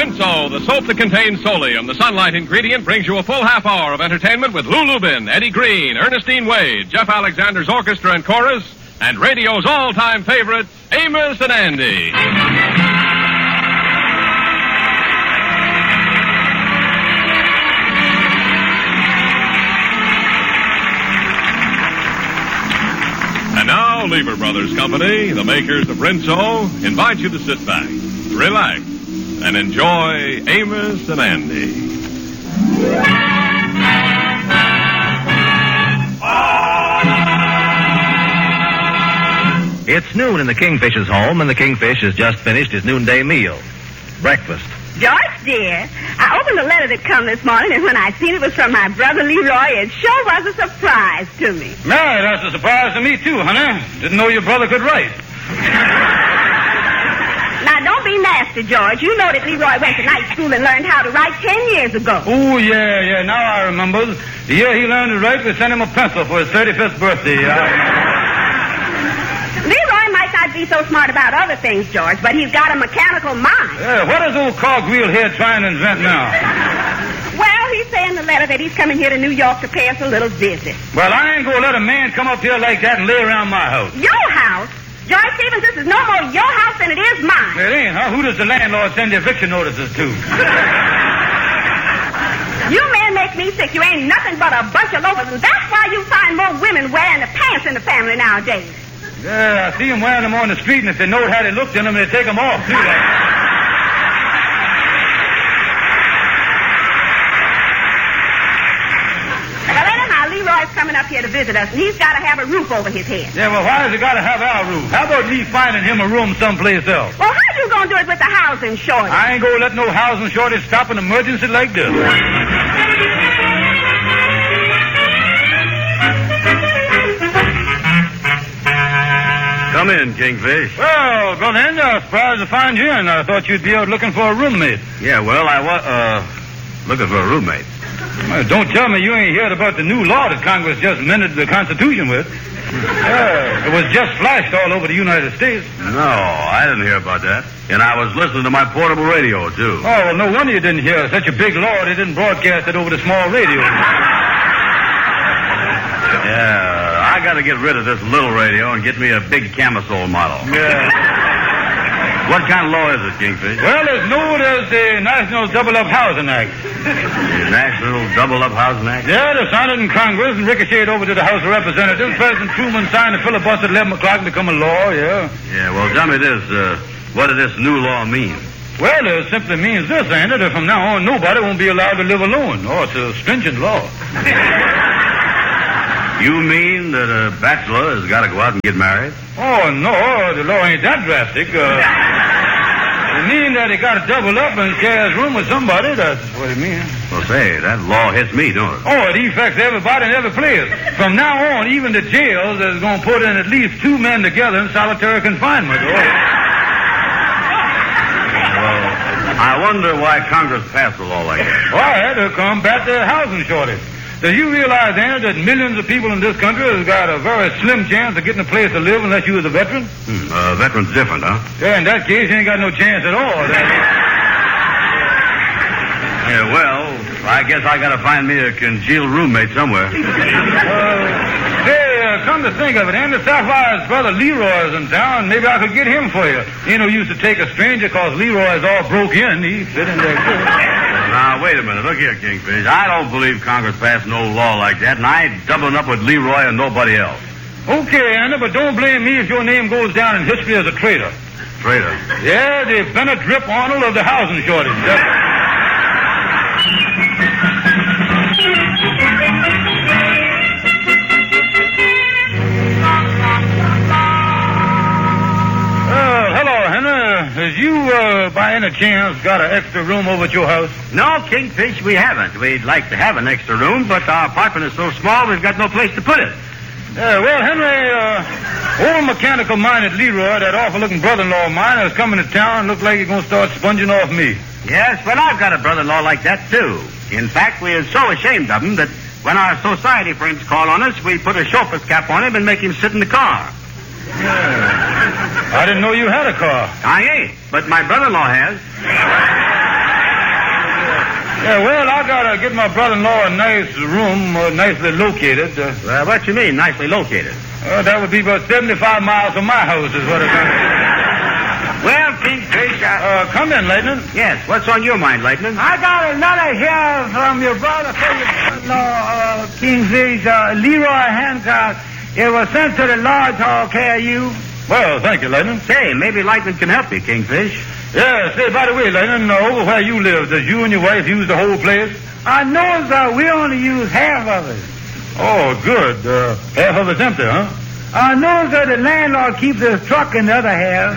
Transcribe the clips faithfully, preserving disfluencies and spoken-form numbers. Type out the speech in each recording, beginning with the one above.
Rinso, the soap that contains Solium, the sunlight ingredient, brings you a full half hour of entertainment with Lou Lubin, Eddie Green, Ernestine Wade, Jeff Alexander's orchestra and chorus, and radio's all-time favorite, Amos and Andy. And now, Lever Brothers Company, the makers of Rinso, invite you to sit back, relax, and enjoy Amos and Andy. It's noon in the Kingfish's home, and the Kingfish has just finished his noonday meal. Breakfast. George, dear, I opened the letter that come this morning, and when I seen it was from my brother Leroy, it sure was a surprise to me. Mary, that's a surprise to me, too, honey. Didn't know your brother could write. Now, don't be nasty, George. You know that Leroy went to night school and learned how to write ten years ago. Oh, yeah, yeah, now I remember. The year he learned to write, we sent him a pencil for his thirty-fifth birthday. I... Leroy might not be so smart about other things, George, but he's got a mechanical mind. Yeah, what is old Cogwheel here trying to invent now? Well, he's saying in the letter that he's coming here to New York to pay us a little visit. Well, I ain't going to let a man come up here like that and lay around my house. Your house? George Stevens, this is no more your house than it is mine. It ain't, huh? Who does the landlord send the eviction notices to? You men make me sick. You ain't nothing but a bunch of loafers, and that's why you find more women wearing the pants in the family nowadays. Yeah, I see them wearing them on the street, and if they knowed how they looked in them, they'd take them off, too. Like. Well, anyhow, Leroy's coming up here to visit us, and he's got to have a roof over his head. Yeah, well, why has he got to have our roof? How about me finding him a room someplace else? Well, how you going to do it with the housing shortage? I ain't going to let no housing shortage stop an emergency like this. Come in, Kingfish. Well, Brother Henry, I was surprised to find you, and I thought you'd be out looking for a roommate. Yeah, well, I was, uh, looking for a roommate. Well, don't tell me you ain't heard about the new law that Congress just amended the Constitution with. Yeah, it was just flashed all over the United States. No, I didn't hear about that. And I was listening to my portable radio, too. Oh, well, no wonder you didn't hear. Such a big law, they didn't broadcast it over the small radio. Yeah, I got to get rid of this little radio and get me a big camisole model. Yeah. What kind of law is it, Kingfish? Well, it's known as the National Double-Up Housing Act. The National Double-Up Housing Act? Yeah, they signed it in Congress and ricocheted over to the House of Representatives. President Truman signed the filibuster at eleven o'clock and become a law, yeah. Yeah, well, tell me this. Uh, what does this new law mean? Well, it simply means this, ain't it? That from now on, nobody won't be allowed to live alone. Oh, it's a stringent law. You mean that a bachelor has got to go out and get married? Oh, no, the law ain't that drastic. Uh, it means that he got to double up and share his room with somebody. That's what it means. Well, say, that law hits me, don't it? Oh, it affects everybody in every place. From now on, even the jails is going to put in at least two men together in solitary confinement. Oh. Well, I wonder why Congress passed a law like that. Why? To combat the housing shortage. Do you realize, Anna, that millions of people in this country have got a very slim chance of getting a place to live unless you was a veteran? Hmm, a veteran's different, huh? Yeah, in that case, you ain't got no chance at all. Yeah, well, I guess I got to find me a congealed roommate somewhere. Uh, hey, uh, come to think of it, Andy, Sapphire's brother Leroy is in town. Maybe I could get him for you. You know, used to take a stranger because Leroy's all broke in. He fit in there good. Now, wait a minute. Look here, Kingfish. I don't believe Congress passed no law like that, and I ain't doubling up with Leroy and nobody else. Okay, Andy, but don't blame me if your name goes down in history as a traitor. Traitor? Yeah, the Bennett Drip Arnold of the housing shortage. That's... Has you, uh, by any chance, got an extra room over at your house? No, Kingfish, we haven't. We'd like to have an extra room, but our apartment is so small we've got no place to put it. Yeah, well, Henry, uh, old mechanical-minded Leroy, that awful-looking brother-in-law of mine, is coming to town and looks like he's going to start sponging off me. Yes, well, I've got a brother-in-law like that, too. In fact, we are so ashamed of him that when our society friends call on us, we put a chauffeur's cap on him and make him sit in the car. Yeah. I didn't know you had a car. I ain't, but my brother-in-law has. Yeah, well, I gotta get my brother-in-law a nice room, uh, nicely located. Uh, Well, what you mean, nicely located? uh, that would be about seventy-five miles from my house is what it's Well, Kingfish, uh, Uh, come in, Lightning. yes, what's on your mind, Lightning? I got another here from your brother, no, uh, Kingfish, uh, Leroy Hancock. It was sent to the Lodge Hall, K U. Well, thank you, Lightning. Say, maybe Lightning can help you, Kingfish. Yeah, say, by the way, Lightning, uh, over where you live, does you and your wife use the whole place? I know, sir, we only use half of it. Oh, good. Uh, half of it's empty, huh? I know, sir, the landlord keeps his truck in the other half.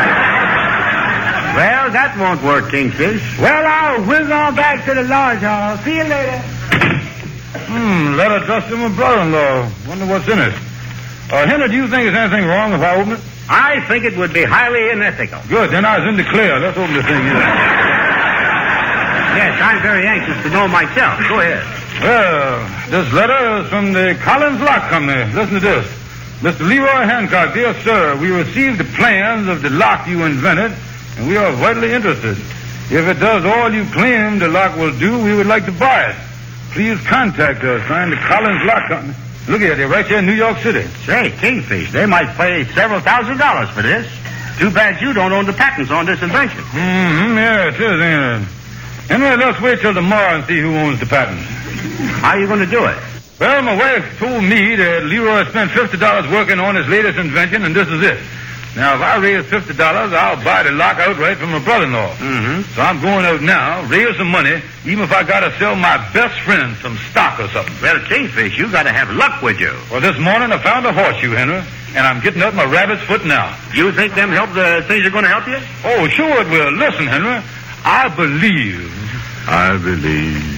Well, that won't work, Kingfish. Well, I'll whiz on back to the Lodge Hall. See you later. Hmm, letter addressed to my brother-in-law. Wonder what's in it. Uh, Henry, do you think there's anything wrong if I open it? I think it would be highly unethical. Good, then I was in the clear. Let's open the thing here. Yes, I'm very anxious to know myself. Go ahead. Well, this letter is from the Collins Lock Company. Listen to this. Mister Leroy Hancock, dear sir, we received the plans of the lock you invented, and we are vitally interested. If it does all you claim the lock will do, we would like to buy it. Please contact us. Signed the Collins Lock Company. Look at it, right here in New York City. Say, Kingfish, they might pay several thousand dollars for this. Too bad you don't own the patents on this invention. Mm-hmm, yeah, it is, ain't it? Anyway, let's wait till tomorrow and see who owns the patents. How are you going to do it? Well, my wife told me that Leroy spent fifty dollars working on his latest invention, and this is it. Now, if I raise fifty dollars, I'll buy the lock outright from my brother-in-law. Mm-hmm. So I'm going out now, raise some money, even if I got to sell my best friend some stock or something. Well, Kingfish, you got to have luck with you. Well, this morning I found a horseshoe, Henry, and I'm getting out my rabbit's foot now. You think them help the things are going to help you? Oh, sure it will. Listen, Henry, I believe. I believe.